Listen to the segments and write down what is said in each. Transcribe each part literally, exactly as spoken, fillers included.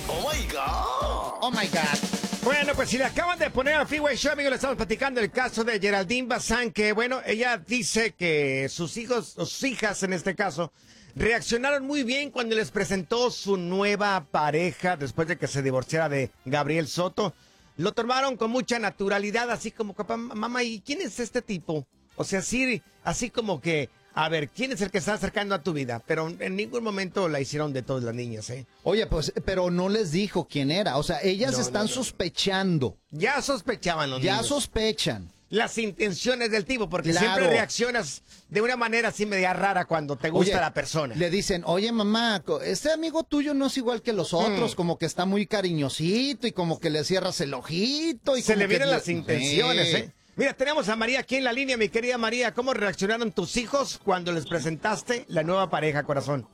Oh my God. Oh my God. Bueno, pues si le acaban de poner al Freeway Show, amigos, le estamos platicando el caso de Geraldine Bazán, que bueno, ella dice que sus hijos, o sus hijas en este caso, reaccionaron muy bien cuando les presentó su nueva pareja después de que se divorciara de Gabriel Soto. Lo tomaron con mucha naturalidad, así como, papá, mamá, ¿y quién es este tipo? O sea, sí, así como que, a ver, ¿quién es el que está acercando a tu vida? Pero en ningún momento la hicieron de todas las niñas, ¿eh? Oye, pues, pero no les dijo quién era. O sea, ellas No, están no, no. sospechando. Ya sospechaban los Ya niños. sospechan. Las intenciones del tipo, porque Claro. siempre reaccionas de una manera así media rara cuando te gusta Oye, la persona. Le dicen, oye mamá, co- este amigo tuyo no es igual que los otros, Mm. como que está muy cariñosito y como que le cierras el ojito. Y Se como le que vienen le- las intenciones, Sí. ¿eh? Mira, tenemos a María aquí en la línea, mi querida María. ¿Cómo reaccionaron tus hijos cuando les presentaste la nueva pareja, corazón?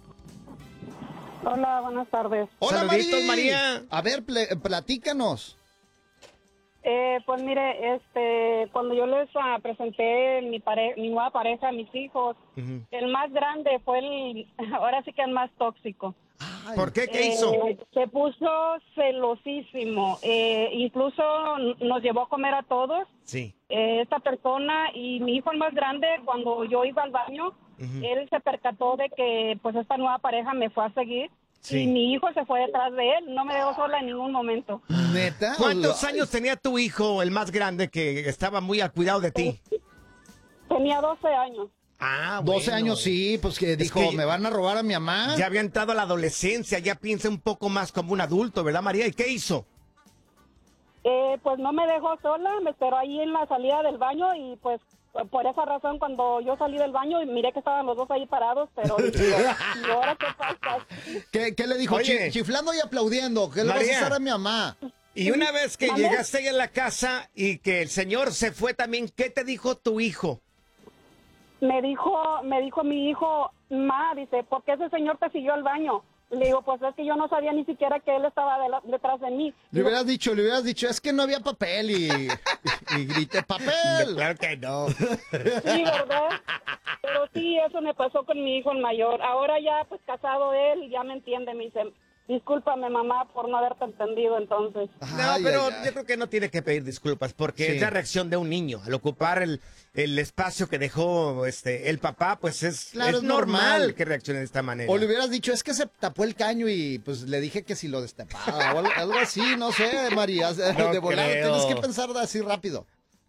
Hola, buenas tardes. Hola Saluditos, María. María. A ver, ple- platícanos. Eh, pues mire, este, cuando yo les ah, presenté mi pare mi nueva pareja a mis hijos, Ujú. el más grande fue el, ahora sí que el más tóxico. Ay, ¿Por qué? ¿Qué Eh, hizo? Se puso celosísimo. Eh, incluso n- nos llevó a comer a todos. Sí. Eh, esta persona y mi hijo el más grande, cuando yo iba al baño, Ujú. él se percató de que pues esta nueva pareja me fue a seguir. Sí. Y mi hijo se fue detrás de él, no me dejó sola en ningún momento. ¿Neta? ¿Cuántos Ay, años tenía tu hijo, el más grande, que estaba muy al cuidado de ti? Tenía doce años. Ah, doce bueno. años, sí, pues que dijo, que- ¿me van a robar a mi mamá? Ya había entrado a la adolescencia, ya piensa un poco más como un adulto, ¿verdad, María? ¿Y qué hizo? Eh, pues no me dejó sola, me esperó ahí en la salida del baño y pues por esa razón cuando yo salí del baño y miré que estaban los dos ahí parados, pero dije, ¿y ahora qué pasa? ¿Qué, qué le dijo? Oye. Chi- chiflando y aplaudiendo. ¿Qué le vas a María. hacer a mi mamá? Y una vez que ¿Mande? llegaste ahí a la casa y que el señor se fue también, ¿qué te dijo tu hijo? Me dijo, me dijo mi hijo, ma, dice, ¿por qué ese señor te siguió al baño? Le digo, pues es que yo no sabía ni siquiera que él estaba de la- detrás de mí. Le hubieras dicho, le hubieras dicho, es que no había papel y, y, y grité, ¡papel! Claro que no. Sí, ¿verdad? Pero sí, eso me pasó con mi hijo el mayor. Ahora ya, pues, casado él, ya me entiende, me dice, discúlpame, mamá, por no haberte entendido entonces. No, Ay, pero ay, ay. yo creo que no tiene que pedir disculpas porque Sí. es la reacción de un niño. Al ocupar el, el espacio que dejó este el papá, pues es, Claro, es es normal, normal. que reaccione de esta manera. O le hubieras dicho, es que se tapó el caño y pues le dije que si lo destapaba o algo, algo así, no sé, María. No de volada, creo. tienes que pensar así rápido.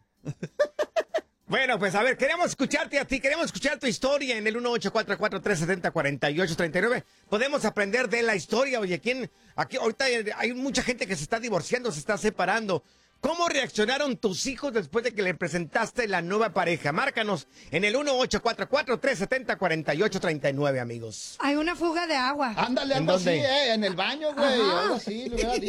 Bueno, pues a ver, queremos escucharte a ti, queremos escuchar tu historia en el uno ocho cuatro cuatro, tres siete cero, cuatro ocho tres nueve. Podemos aprender de la historia. Oye, ¿quién? Aquí ahorita hay mucha gente que se está divorciando, se está separando. ¿Cómo reaccionaron tus hijos después de que le presentaste la nueva pareja? Márcanos en el uno ocho cuatro cuatro, tres siete cero, cuatro ocho tres nueve, amigos. Hay una fuga de agua. Ándale, ¿En algo así, dónde? eh, en el baño, güey, Ajá. algo así, le hubiera